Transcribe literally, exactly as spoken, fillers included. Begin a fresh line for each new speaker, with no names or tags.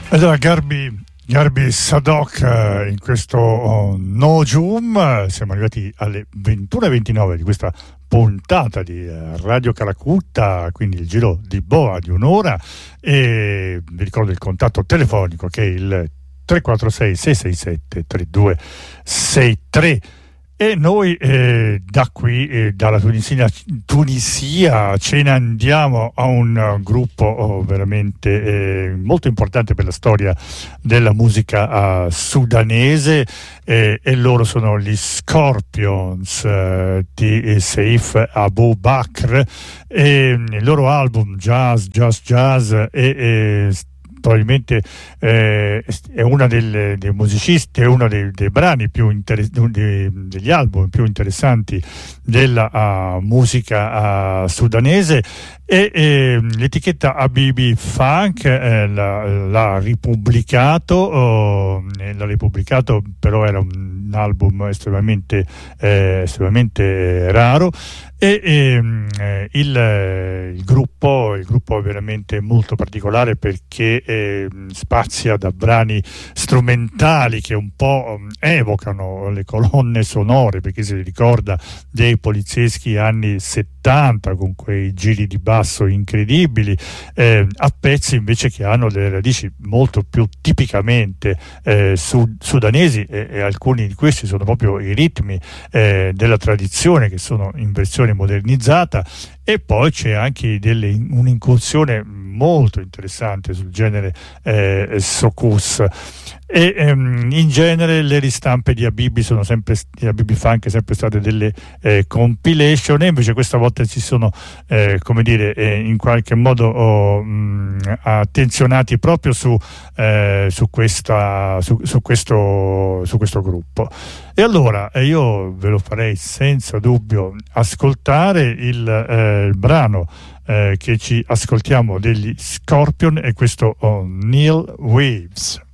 Allora, Garbi, Garbi Sadok in questo oh, Nojum, siamo arrivati alle ventuno e ventinove di questa puntata di Radio Calacutta, quindi il giro di boa di un'ora, e vi ricordo il contatto telefonico che è il tre quattro sei sei sei sette tre due sei tre. E noi eh, da qui, eh, dalla Tunisia, Tunisia, ce ne andiamo a un uh, gruppo oh, veramente eh, molto importante per la storia della musica uh, sudanese, eh, e loro sono gli Scorpions uh, di Seif Abu Bakr, e il loro album Jazz, Jazz, Jazz e, e probabilmente eh, è uno dei musicisti, è uno dei, dei brani più inter- dei, degli album più interessanti della uh, musica uh, sudanese, e eh, l'etichetta Habibi Funk eh, l'ha, l'ha ripubblicato, oh, l'ha ripubblicato, però era un album estremamente, eh, estremamente raro. E, e il, il gruppo il gruppo è veramente molto particolare perché eh, spazia da brani strumentali che un po' evocano le colonne sonore, perché si ricorda dei polizieschi anni settanta con quei giri di basso incredibili, eh, a pezzi invece che hanno delle radici molto più tipicamente eh, sud- sudanesi, e, e alcuni di questi sono proprio i ritmi eh, della tradizione, che sono in versione modernizzata. E poi c'è anche delle, un'incursione molto interessante sul genere eh, soukous, e ehm, in genere le ristampe di Habibi sono sempre, di Habibi Funk è sempre state delle eh, compilation, e invece questa volta ci sono eh, come dire eh, in qualche modo oh, mh, attenzionati proprio su, eh, su, questa, su, su, questo, su questo gruppo. E allora eh, io ve lo farei senza dubbio ascoltare il, eh, il brano eh, che ci ascoltiamo degli Scorpion, e questo oh, Neil Waves.